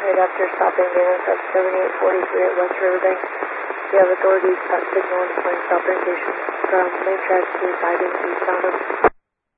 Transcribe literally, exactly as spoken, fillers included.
Right after stopping Dana at seventy-eight forty-three at West Riverbank, we have authorities at signal and point stop station from main track to siding eastbound.